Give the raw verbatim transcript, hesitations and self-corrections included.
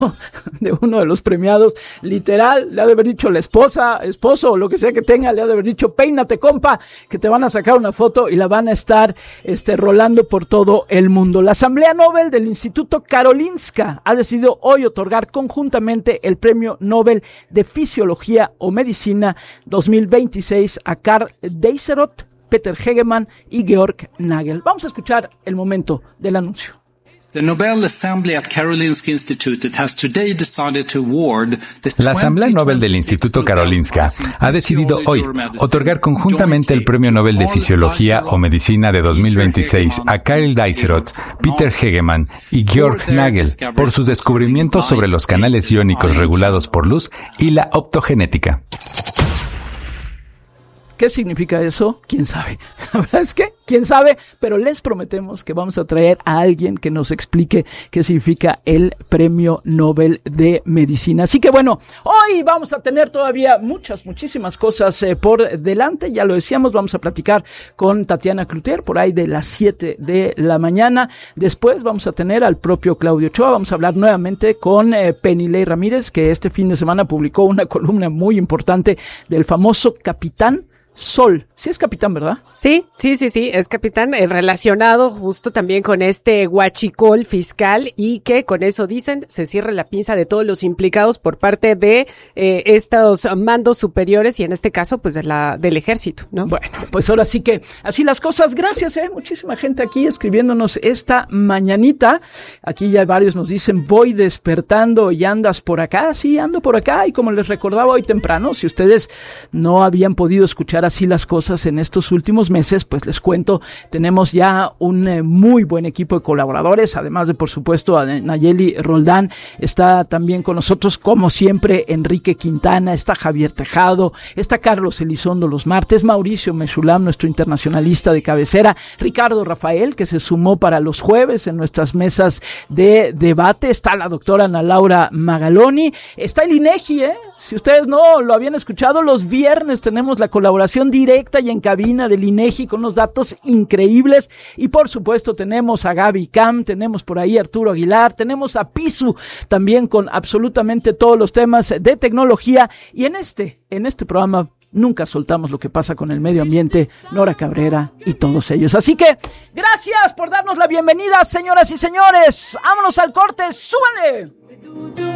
de uno de los premiados, literal, le ha de haber dicho la esposa, esposo o lo que sea que tenga, le ha de haber dicho, peínate compa, que te van a sacar una foto y la van a estar este, rolando por todo el mundo. La Asamblea Nobel del Instituto Karolinska ha decidido hoy otorgar conjuntamente el Premio Nobel de Fisiología o Medicina dos mil veintiséis a Karl Deiseroth, Peter Hegemann y Georg Nagel. Vamos a escuchar el momento del anuncio. The Nobel Assembly at Karolinska Institute has today decided to award the La Asamblea Nobel del Instituto Karolinska ha decidido hoy otorgar conjuntamente el Premio Nobel de Fisiología o Medicina de dos mil veintiséis a Karl Deiseroth, Peter Hegemann y Georg Nagel por sus descubrimientos sobre los canales iónicos regulados por luz y la optogenética. ¿Qué significa eso? ¿Quién sabe? La verdad es que, ¿quién sabe? Pero les prometemos que vamos a traer a alguien que nos explique qué significa el Premio Nobel de Medicina. Así que bueno, hoy vamos a tener todavía muchas, muchísimas cosas eh, por delante. Ya lo decíamos, vamos a platicar con Tatiana Cloutier por ahí de las siete de la mañana. Después vamos a tener al propio Claudio Ochoa. Vamos a hablar nuevamente con eh, Penilei Ramírez, que este fin de semana publicó una columna muy importante del famoso Capitán Sol. Sí es capitán, ¿verdad? Sí, sí, sí, sí, es capitán, eh, relacionado justo también con este huachicol fiscal y que con eso dicen se cierra la pinza de todos los implicados por parte de eh, estos mandos superiores y en este caso pues de la del ejército, ¿no? Bueno, pues ahora sí que así las cosas. Gracias, eh, muchísima gente aquí escribiéndonos esta mañanita. Aquí ya varios nos dicen voy despertando y andas por acá. Sí, ando por acá y como les recordaba hoy temprano, si ustedes no habían podido escuchar así las cosas en estos últimos meses, pues les cuento, tenemos ya un eh, muy buen equipo de colaboradores, además de por supuesto a Nayeli Roldán, está también con nosotros como siempre Enrique Quintana, está Javier Tejado, está Carlos Elizondo los martes, Mauricio Mesulam, nuestro internacionalista de cabecera, Ricardo Rafael, que se sumó para los jueves en nuestras mesas de debate, está la doctora Ana Laura Magaloni, está el INEGI, ¿eh? Si ustedes no lo habían escuchado, los viernes tenemos la colaboración directa y en cabina del INEGI con unos datos increíbles y por supuesto tenemos a Gaby Cam, tenemos por ahí a Arturo Aguilar, tenemos a Pisu también con absolutamente todos los temas de tecnología y en este, en este programa nunca soltamos lo que pasa con el medio ambiente, Nora Cabrera y todos ellos. Así que gracias por darnos la bienvenida, señoras y señores. Vámonos al corte, súbanle.